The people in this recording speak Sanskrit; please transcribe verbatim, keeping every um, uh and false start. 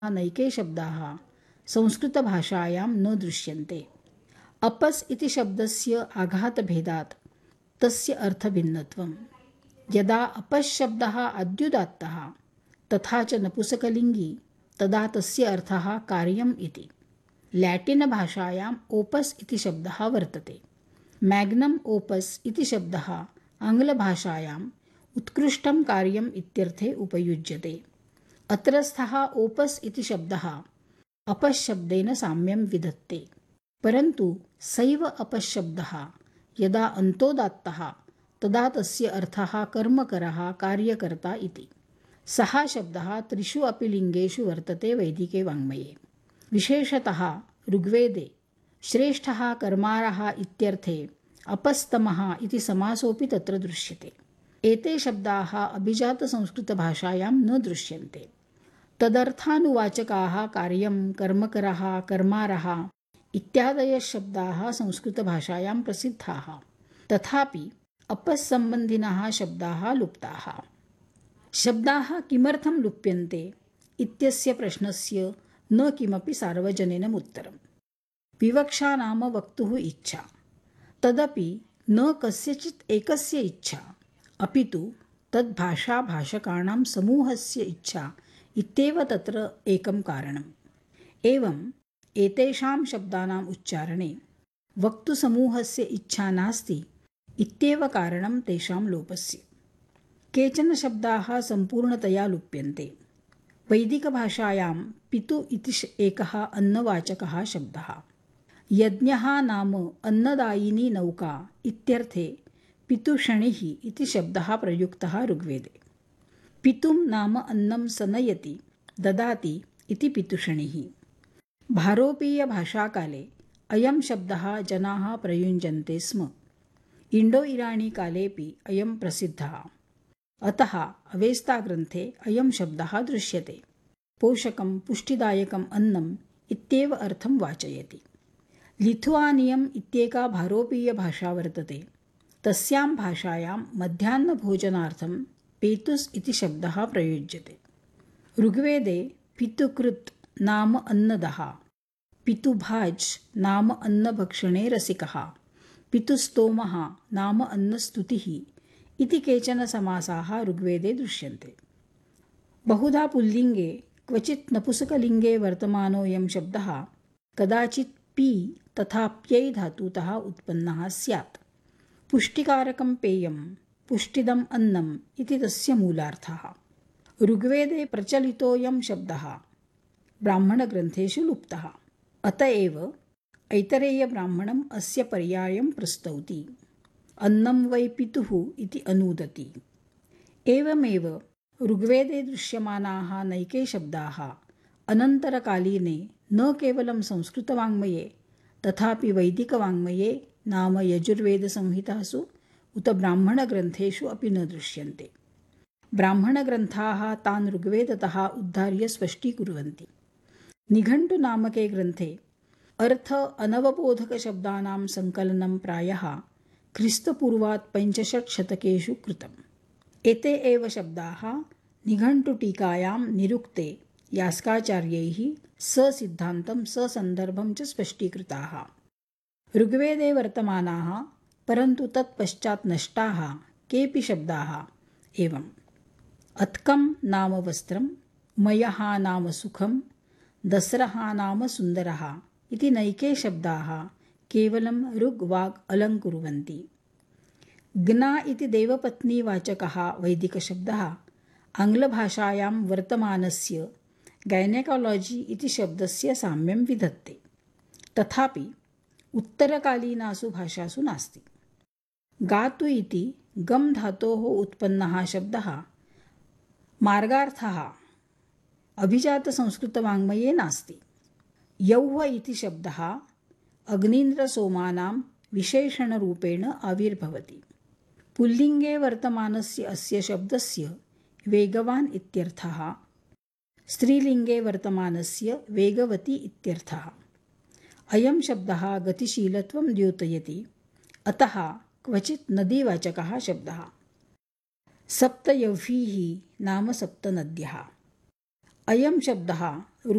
नैके शब्दाः संस्कृतभाषायां न दृश्यन्ते। अपस् इति शब्दस्य आघातभेदात् तस्य अर्थभिन्नत्वम्। यदा अपस् शब्दः अद्युदात्तः तथा च नपुंसकलिङ्गी तदा तस्य अर्थः कार्यम् इति। लैटिन भाषायाम् ओपस् इति शब्दः वर्तते। मैग्नम् ओपस् इति शब्दः आङ्ग्लभाषायाम् उत्कृष्टं कार्यम् इत्यर्थे उपयुज्यते। अत्रस्थः ओपस् इति शब्दः अपस् शब्देन साम्यं विधत्ते, परन्तु सैव अपस् शब्दः यदा अन्तोदात्तः तदा तस्य अर्थः कर्मकरः कार्यकर्ता इति। सः शब्दः त्रिषु अपि लिङ्गेषु वर्तते वैदिके वाङ्मये। विशेषतः ऋग्वेदे श्रेष्ठः कर्मारः इत्यर्थे अपस्तमः इति समासोऽपि तत्र दृश्यते। एते शब्दाः अभिजातसंस्कृतभाषायां न दृश्यन्ते। तदर्थानुवाचकाः कार्यं, कर्मकरः, कर्मारः इत्यादयः शब्दाः संस्कृतभाषायां प्रसिद्धाः। तथापि अपस्सम्बन्धिनः शब्दाः लुप्ताः। शब्दाः किमर्थं लुप्यन्ते इत्यस्य प्रश्नस्य न किमपि सार्वजनिकम् उत्तरम्। विवक्षा नाम वक्तुः इच्छा। तदपि न कस्यचित् एकस्य इच्छा, अपि तु तद्भाषाभाषकाणां समूहस्य इच्छा इत्येव तत्र एकं कारणम्। एवम् एतेषां शब्दानाम् उच्चारणे वक्तुसमूहस्य इच्छा नास्ति इत्येव कारणं तेषां लोपस्य। केचन शब्दाः सम्पूर्णतया लुप्यन्ते। वैदिकभाषायां पितु इति एकः अन्नवाचकः शब्दः। यज्ञः नाम अन्नदायिनी नौका इत्यर्थे पितुषणिः इति शब्दः प्रयुक्तः ऋग्वेदे। पितुं नाम अन्नं सनयति, ददाति इति पितुषणिः। भारोपीयभाषाकाले अयं शब्दः जनाः प्रयुञ्जन्ते स्म। इण्डो इराणी कालेपि अयं प्रसिद्धः। अतः अवेस्ताग्रन्थे अयं शब्दः दृश्यते। पोषकं पुष्टिदायकम् अन्नम् इत्येव अर्थं वाचयति। लिथुआनियम् इत्येका भारोपीयभाषा वर्तते। तस्यां भाषायां मध्याह्नभोजनार्थं पेतुस् इति शब्दः प्रयुज्यते। ऋग्वेदे पितुकृत् नाम अन्नदः, पितुभाज् नाम अन्नभक्षणे रसिकः, पितुस्तोमः नाम अन्नस्तुतिः इति केचन समासाः ऋग्वेदे दृश्यन्ते। बहुधा पुल्लिङ्गे क्वचित् नपुंसकलिङ्गे वर्तमानोऽयं शब्दः कदाचित् पी तथा प्यै धातुतः उत्पन्नः स्यात्। पुष्टिकारकं पेयं, पुष्टिदम् अन्नम् इति तस्य मूलार्थः। ऋग्वेदे प्रचलितोऽयं शब्दः ब्राह्मणग्रन्थेषु लुप्तः। अत एव ऐतरेयब्राह्मणम् अस्य पर्यायं प्रस्तौति। अन्नं वै पितुः इति अनूदति। एवमेव ऋग्वेदे दृश्यमानाः नैके शब्दाः अनन्तरकालीने न केवलं संस्कृतवाङ्मये तथापि वैदिकवाङ्मये नाम यजुर्वेदसंहितासु उत ब्राह्मणग्रन्थेषु अपि न दृश्यन्ते। ब्राह्मणग्रन्थाः तान् ऋग्वेदतः उद्धार्य स्पष्टीकुर्वन्ति। निघण्टुनामके ग्रन्थे अर्थ अनवबोधकशब्दानां सङ्कलनं प्रायः क्रिस्तपूर्वात् पञ्चषट् शतकेषु कृतम्। एते एव शब्दाः निघण्टुटीकायां निरुक्ते यास्काचार्यैः ससिद्धान्तं ससन्दर्भं च स्पष्टीकृताः। ऋग्वेदे वर्तमानाः परन्तु तत्पश्चात् नष्टाः केऽपि शब्दाः एवम्। अत्कं नाम वस्त्रं, मयः नाम सुखं, दसरः नाम सुन्दरः इति नैके शब्दाः केवलं ऋग् वाग् अलङ्कुर्वन्ति। ग्ना इति देवपत्नीवाचकः वैदिकशब्दः आङ्ग्लभाषायां वर्तमानस्य गैनेकोलॉजी इति शब्दस्य साम्यं विधत्ते। तथापि उत्तरकालीनासु भाषासु नास्ति। गातु इति गम् धातोः उत्पन्नः शब्दः मार्गार्थः अभिजातसंस्कृतवाङ्मये नास्ति। यौः इति शब्दः अग्नीन्द्रसोमानां विशेषणरूपेण आविर्भवति। पुल्लिङ्गे वर्तमानस्य अस्य शब्दस्य वेगवान् इत्यर्थः, स्त्रीलिङ्गे वर्तमानस्य वेगवती इत्यर्थः। अयं शब्दः गतिशीलत्वं द्योतयति, अतः क्वचित् नदीवाचकः शब्दः। सप्तयौः नाम सप्तनद्यः। अयं शब्दः